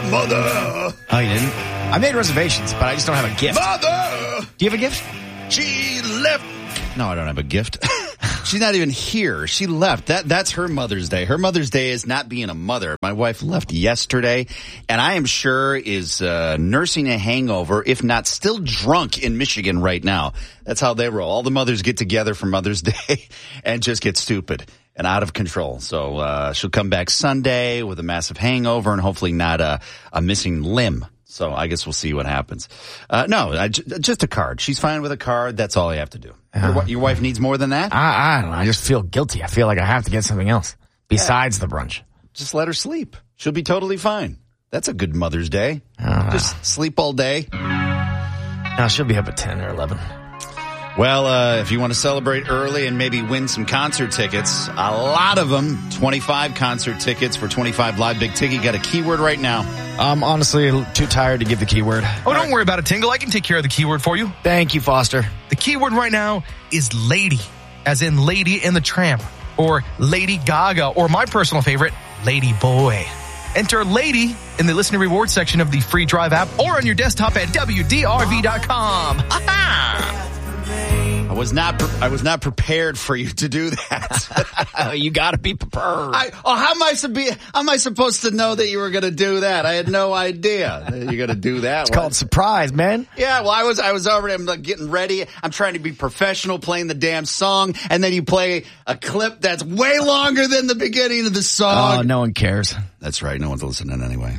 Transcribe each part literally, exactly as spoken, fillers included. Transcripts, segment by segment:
Mother. Oh, you didn't? I made reservations, but I just don't have a gift. Mother. Do you have a gift? She left. No, I don't have a gift. She's not even here. She left. That That's her Mother's Day. Her Mother's Day is not being a mother. My wife left yesterday, and I am sure is uh, nursing a hangover, if not still drunk in Michigan right now. That's how they roll. All the mothers get together for Mother's Day and just get stupid and out of control. So uh, she'll come back Sunday with a massive hangover and hopefully not a, a missing limb. So I guess we'll see what happens. Uh, no, I, just a card. She's fine with a card. That's all I have to do. Uh, your, your wife needs more than that? I, I don't know. I just feel guilty. I feel like I have to get something else besides yeah. the brunch. Just let her sleep. She'll be totally fine. That's a good Mother's Day. Uh, just sleep all day. No, she'll be up at ten or eleven. Well, uh, if you want to celebrate early and maybe win some concert tickets, a lot of them, twenty-five concert tickets for twenty-five Live Big Ticket. Got a keyword right now. I'm honestly too tired to give the keyword. Oh, don't worry about it, Tingle. I can take care of the keyword for you. Thank you, Foster. The keyword right now is lady, as in Lady and the Tramp, or Lady Gaga, or my personal favorite, Lady Boy. Enter Lady in the listener reward section of the free Drive app or on your desktop at W D R V dot com. Ha-ha! I was not. Pre- I was not prepared for you to do that. You got to be prepared. I, oh, how am I to be? How am I supposed to know that you were going to do that? I had no idea that you're going to do that. It's called surprise, man. Yeah, well, I was. I was already. I'm like getting ready. I'm trying to be professional, playing the damn song, and then you play a clip that's way longer than the beginning of the song. Oh, no one cares. That's right. No one's listening anyway.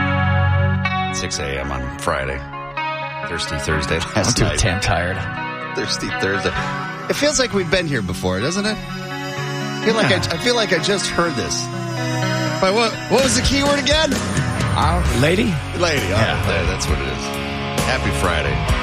six a.m. on Friday. Thirsty Thursday last I'm night. too damn tired. Thirsty Thursday. It feels like we've been here before, doesn't it? I feel like Yeah. I, I feel like I just heard this. But what what was the keyword again? Uh, lady? Lady. Oh, Yeah. there, that's what it is. Happy Friday.